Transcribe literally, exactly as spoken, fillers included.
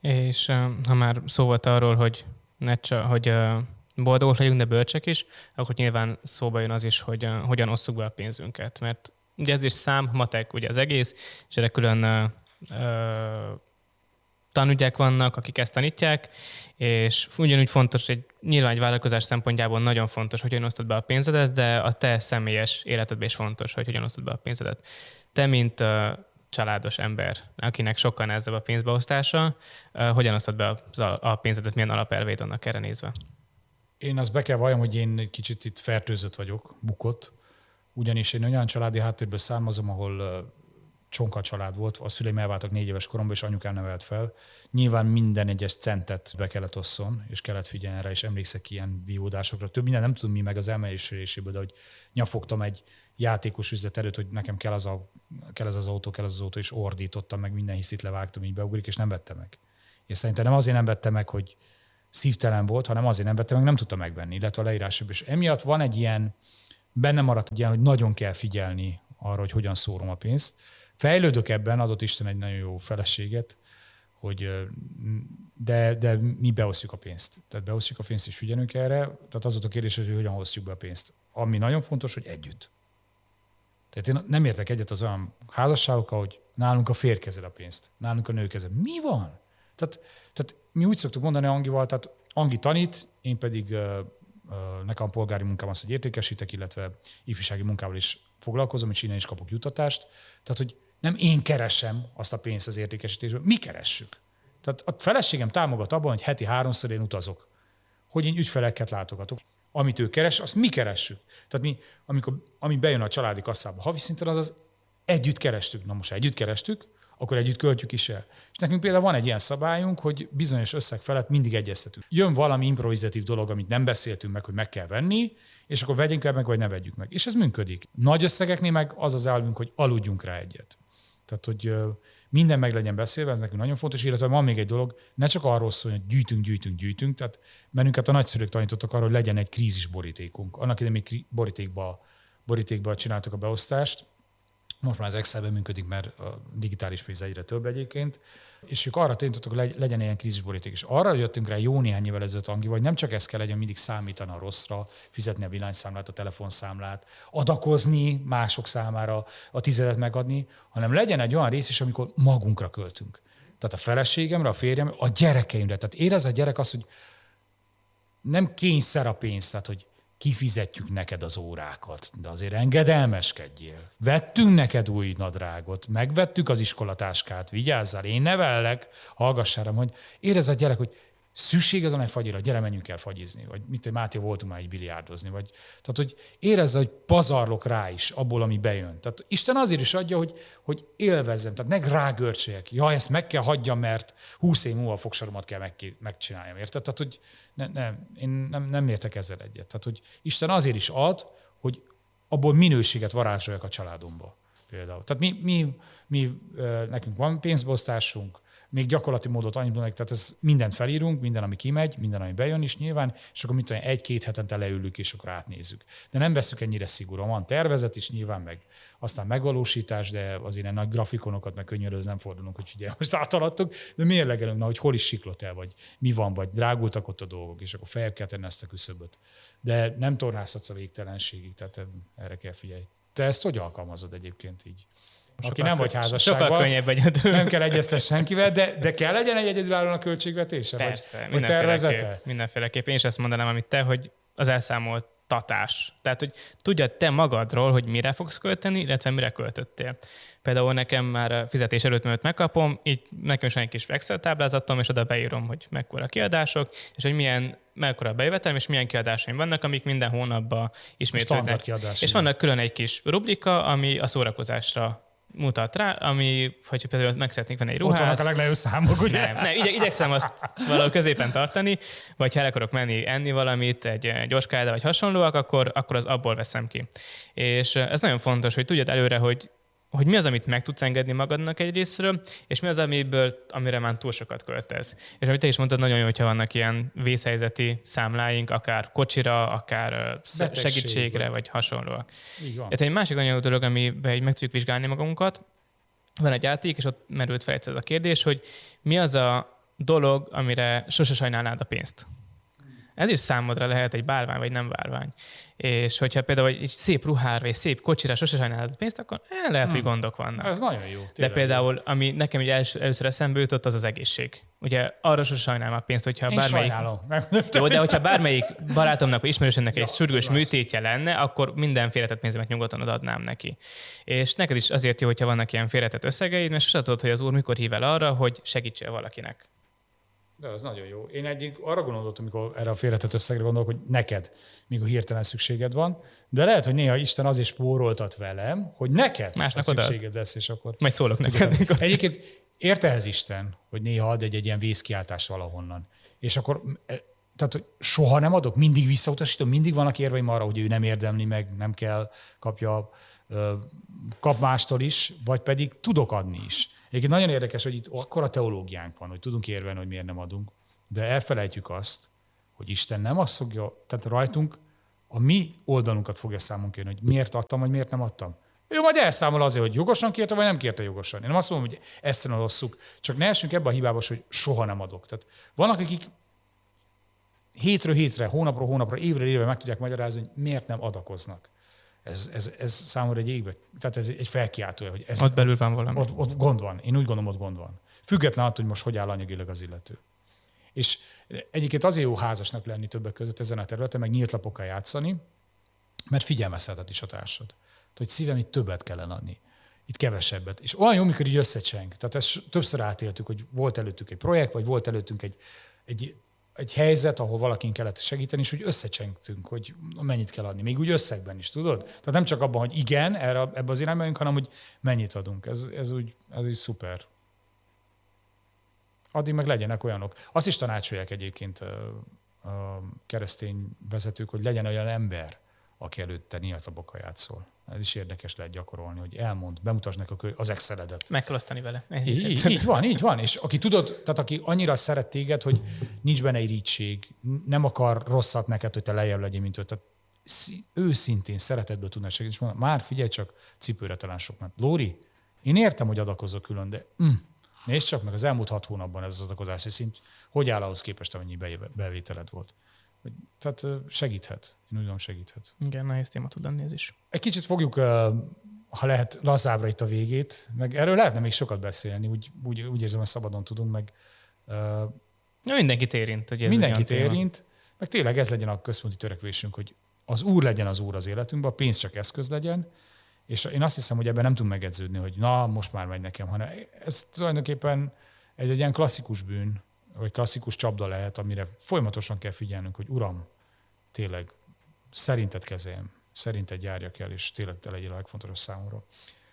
És ha már szó volt arról, hogy, ne csak, hogy boldogok legyünk, de bölcsek is, akkor nyilván szóba jön az is, hogy hogyan osszuk be a pénzünket. Mert ugye ez is szám, matek ugye az egész, és erre külön ö, tanügyek vannak, akik ezt tanítják, és ugyanúgy fontos, hogy nyilván egy vállalkozás szempontjából nagyon fontos, hogy hogyan osztod be a pénzedet, de a te személyes életedben is fontos, hogy hogyan osztod be a pénzedet. Te, mint uh, családos ember, akinek sokkal nehezebb a pénzbeosztása, uh, hogyan osztod be a, a pénzedet, milyen alapelvét vannak erre nézve? Én azt be kell valljam, hogy én egy kicsit itt fertőzött vagyok, bukott, ugyanis én olyan családi háttérből származom, ahol uh, csonka család volt, a szüleim elváltak négy éves koromban, és anyukám nevelt fel. Nyilván minden egyes centet be kellett osszon, és kellett figyelni rá, és emlékszek ilyen vívódásokra. Több minden nem tudom mi meg az emeléséből, de hogy nyafogtam egy játékos üzlet előtt, hogy nekem kell az, a, kell az az autó, kell az az autó, és ordítottam meg, minden hiszit levágtam, így beugrik, és nem vette meg. És szerintem nem azért nem vette meg, hogy szívtelen volt, hanem azért nem vette meg, nem tudta megvenni, illetve a leírásában. És emiatt van egy ilyen, benne maradt egy ilyen, hogy nagyon kell figyelni arra, hogy hogyan szórom a pénzt. Fejlődök ebben, adott Isten egy nagyon jó feleséget, hogy de, de mi beosztjuk a pénzt. Tehát beosztjuk a pénzt, és figyelünk erre. Tehát az volt a kérdés, hogy hogyan osztjuk be a pénzt. Ami nagyon fontos, hogy együtt. Tehát én nem értek egyet az olyan házasságokkal, hogy nálunk a férj kezel a pénzt, nálunk a nő kezel. Mi van? Tehát, tehát mi úgy szoktuk mondani Angival, tehát Angi tanít, én pedig uh, uh, nekem a polgári munkám az, hogy értékesítek, illetve ifjúsági munkával is foglalkozom, és innen is kapok juttatást. Tehát, hogy nem én keresem azt a pénzt az értékesítésből, mi keressük. Tehát a feleségem támogat abban, hogy heti háromszor én utazok, hogy én ügyfeleket látogatok. Amit ő keres, azt mi keressük. Tehát mi, amikor, ami bejön a családi kasszába havi szinten, az az együtt kerestük. Na most együtt kerestük, akkor együtt költjük is el. És nekünk például van egy ilyen szabályunk, hogy bizonyos összeg felett mindig egyeztetünk. Jön valami improvizatív dolog, amit nem beszéltünk meg, hogy meg kell venni, és akkor vegyünk el meg, vagy ne vegyük meg. És ez működik. Nagy összegeknél meg az az elvünk, hogy aludjunk rá egyet. Tehát, hogy minden meg legyen beszélve, ez nekünk nagyon fontos, illetve van még egy dolog, ne csak arról szóljon, hogy gyűjtünk, gyűjtünk, gyűjtünk, tehát bennünket a nagyszülők tanítottak arra, hogy legyen egy krízisborítékunk. Annak idején még borítékba, borítékba csináltuk a beosztást, most már az Excelben működik, mert a digitális pénz egyre több egyébként, és ők arra tanítottak, hogy legyen ilyen krízisboríték. És arra jöttünk rá jó néhány évvel ezelőtt, Angi, vagy nem csak ez kell legyen, mindig számítani a rosszra, fizetni a villanyszámlát, a telefonszámlát, adakozni mások számára, a tizedet megadni, hanem legyen egy olyan rész is, amikor magunkra költünk. Tehát a feleségemre, a férjemre, a gyerekeimre. Tehát érez a gyerek azt, hogy nem kényszer a pénz, tehát hogy kifizetjük neked az órákat, de azért engedelmeskedjél. Vettünk neked új nadrágot, megvettük az iskolatáskát, vigyázzál, én nevellek, hallgassál rám, hogy érez a gyerek, hogy szükséged van egy fagyira, gyere, menjünk el fagyizni, vagy mit, hogy Máté, voltunk már egy biliárdozni, vagy, tehát, hogy érezze, hogy pazarlok rá is abból, ami bejön. Tehát Isten azért is adja, hogy, hogy élvezzem, tehát ne rágörcsöljek. Ja, ezt meg kell hagyjam, mert húsz év múlva a fogsoromat kell meg, megcsináljam, érted? Tehát, hogy ne, ne, én nem, nem értek ezzel egyet. Tehát, hogy Isten azért is ad, hogy abból minőséget varázsoljak a családomba. Például. Tehát mi, mi, mi nekünk van pénzbeosztásunk, még gyakorlati módot annyit mondok, tehát ez mindent felírunk, minden, ami kimegy, minden, ami bejön is nyilván, és akkor mit tudom, egy-két hetente leülünk, és akkor átnézzük. De nem veszük ennyire szigorúan. Van tervezet is nyilván, meg aztán megvalósítás, de az ilyen nagy grafikonokat, meg könnyöröz nem fordulunk, hogy figyelj, most átaladtuk, de mérlegelünk, na, hogy hol is siklott el, vagy mi van, vagy drágultak ott a dolgok, és akkor feljebb kell tenni ezt a küszöböt. De nem tornázhatsz a végtelenségig, tehát erre kell figyelj. Te ezt hogy alkalmazod egyébként így? Aki sokkal nem vagy házasságban, nem kell egyeztes senkivel, de, de kell legyen egy egyedülállóan a költségvetése? Persze, vagy, mindenféleképp, mindenféleképp. Én is ezt mondanám, amit te, hogy az elszámoltatás. Tehát, hogy tudjad te magadról, hogy mire fogsz költeni, illetve mire költöttél. Például nekem már a fizetés előtt, mielőtt megkapom, így nekem is van egy kis Excel táblázatom, és oda beírom, hogy mekkora kiadások, és hogy milyen, mekkora bejövetelem, és milyen kiadásaim vannak, amik minden hónapban ismétlődnek. És vannak külön egy kis rubrika, ami a szórakozásra mutat rá, ami, hogy például meg szeretnénk venni egy ruhát. Ott vannak a legnagyobb számok, ugye? Nem, nem igye, igyekszem azt valahol középen tartani, vagy ha el akarok menni enni valamit, egy gyorskáda vagy hasonlóak, akkor, akkor az abból veszem ki. És ez nagyon fontos, hogy tudjad előre, hogy hogy mi az, amit meg tudsz engedni magadnak egy részről, és mi az, amiből, amire már túl sokat költesz. És amit te is mondtad, nagyon jó, hogyha vannak ilyen vészhelyzeti számláink, akár kocsira, akár Betegség, segítségre, vagy hasonlóak. Ez egy másik nagyon jó dolog, amiben meg tudjuk vizsgálni magunkat. Van egy játék, és ott merült fel egyszer ez a kérdés, hogy mi az a dolog, amire sose sajnálnád a pénzt. Ez is számodra lehet egy bálvány, vagy nem bálvány. És hogyha például egy szép ruhára, vagy szép kocsira sose sajnálod a pénzt, akkor eh, lehet, hmm. hogy gondok vannak. Ez nagyon jó. De például, jó. ami nekem így els, először eszembe jutott, az az egészség. Ugye arra sose sajnálom a pénzt, hogyha Én bármelyik... sajnálom. Jó, de hogyha bármelyik barátomnak, vagy ismerősömnek egy sürgős műtétje lenne, akkor minden félretett pénzemet nyugodtan odaadnám neki. És neked is azért jó, hogyha vannak ilyen félretett összegeid, mert sose tudod, hogy az úr mikor hív el arra, hogy segítsél valakinek. De az nagyon jó. Én egyik arra gondoltam, amikor erre a félretett összegre gondolok, hogy neked, mikor hirtelen szükséged van, de lehet, hogy néha Isten az is spóroltat velem, hogy neked másnak szükséged lesz, és akkor... Majd szólok neked. Egyébként érte ez Isten, hogy néha ad egy, egy ilyen vészkiáltást valahonnan. És akkor, tehát, hogy soha nem adok, mindig visszautasítom, mindig vannak érveim arra, hogy ő nem érdemli meg, nem kell, kapja, kap mástól is, vagy pedig tudok adni is. Egyébként nagyon érdekes, hogy itt akkora teológiánk van, hogy tudunk érvelni, hogy miért nem adunk, de elfelejtjük azt, hogy Isten nem azt fogja, tehát rajtunk a mi oldalunkat fogja számon kérni, hogy miért adtam, vagy miért nem adtam. Ő majd elszámol azért, hogy jogosan kérte, vagy nem kérte jogosan. Én nem azt mondom, hogy ezt nem osszuk, csak ne essünk ebbe a hibába, hogy soha nem adok. Tehát vannak, akik hétről hétre, hónapról hónapra, évről évre meg tudják magyarázni, hogy miért nem adakoznak. Ez, ez, ez számomra egy égbe, tehát ez egy felkiáltója, hogy ez... Ott belül van valami. Ott, ott gond van. Én úgy gondolom, ott gond van. Független attól, hogy most hogy áll anyagilag az illető. És egyébként azért jó házasnak lenni többek között ezen a területen, meg nyílt lapokkal játszani, mert figyelmeztetett is a társad. Tehát, hogy szívem, itt többet kellene adni. Itt kevesebbet. És olyan jó, mikor így összecseng. Tehát ezt többször átéltük, hogy volt előttünk egy projekt, vagy volt előttünk egy, egy egy helyzet, ahol valakin kellett segíteni, és úgy összecsengtünk, hogy mennyit kell adni. Még úgy összegben is, tudod? Tehát nem csak abban, hogy igen, erre, ebbe az irányba megyünk, hanem hogy mennyit adunk. Ez, ez úgy, ez úgy szuper. Addig meg legyenek olyanok. Azt is tanácsolják egyébként a keresztény vezetők, hogy legyen olyan ember, aki előtte nyílt lapokkal játszol. Ez is érdekes lehet gyakorolni, hogy elmond, bemutasd neki az Exceledet. Meg kell osztani vele. Így, így, így van, így van. És aki tudod, tehát aki annyira szeret téged, hogy nincs benne irigység, nem akar rosszat neked, hogy te lejjebb legyél, mint ő. Tehát őszintén szeretetből tudná segíteni, és mondom, már figyelj csak, cipőre talán sok, mert Lóri, én értem, hogy adakozok külön, de mm, nézd csak meg az elmúlt hat hónapban ez az adakozási szint, hogy áll ahhoz képest, amennyi bevételed volt. Tehát segíthet. Én úgy gondolom, segíthet. Igen, nehéz téma tud lenni ez is. Egy kicsit fogjuk, ha lehet, lazábbra itt a végét, meg erről lehetne még sokat beszélni, úgy, úgy, úgy érzem, hogy szabadon tudunk, meg... Na, mindenkit érint. Hogy ez mindenkit érint, meg tényleg ez legyen a központi törekvésünk, hogy az Úr legyen az Úr az életünkben, a pénz csak eszköz legyen, és én azt hiszem, hogy ebben nem tudunk megedződni, hogy na, most már megy nekem, hanem ez tulajdonképpen egy, egy ilyen klasszikus bűn, vagy klasszikus csapda lehet, amire folyamatosan kell figyelnünk, hogy Uram, tényleg szerinted kezeljem, szerinted járjak el, és tényleg te legyél a legfontosabb számomra.